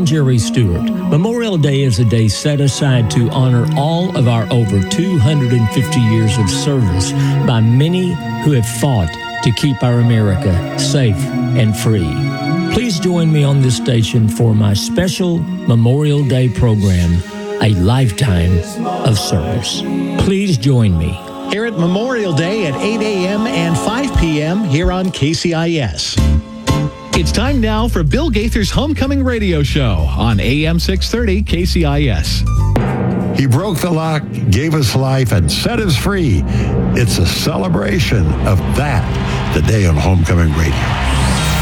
I'm Jerry Stewart. Memorial Day is a day set aside to honor all of our over 250 years of service by many who have fought to keep our America safe and free. Please join me on this station for my special Memorial Day program, A Lifetime of Service. Please join me. Here at Memorial Day at 8 a.m. and 5 p.m. here on KCIS. It's time now for Bill Gaither's Homecoming Radio Show on AM 630 KCIS. He broke the lock, gave us life, and set us free. It's a celebration of that today on Homecoming Radio.